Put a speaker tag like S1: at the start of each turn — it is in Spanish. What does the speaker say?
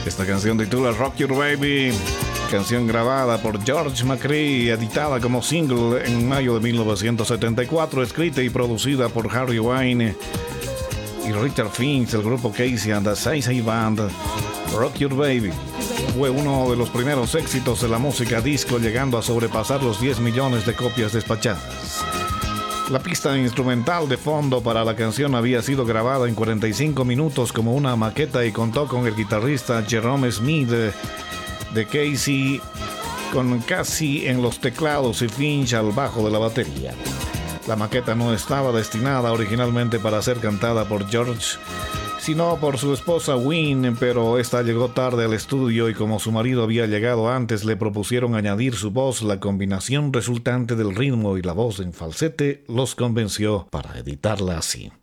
S1: Esta canción titula Rock Your Baby, canción grabada por George McCrae y editada como single en mayo de 1974, escrita y producida por Harry Wayne y Richard Finch, el grupo Casey and the Say Band. Rock Your Baby fue uno de los primeros éxitos de la música disco, llegando a sobrepasar los 10 millones de copias despachadas. La pista instrumental de fondo para la canción había sido grabada en 45 minutos como una maqueta y contó con el guitarrista Jerome Smith de Casey, con Casey en los teclados y Finch al bajo de la batería. La maqueta no estaba destinada originalmente para ser cantada por George, sino por su esposa Wynne, pero esta llegó tarde al estudio y como su marido había llegado antes, le propusieron añadir su voz. La combinación resultante del ritmo y la voz en falsete los convenció para editarla así.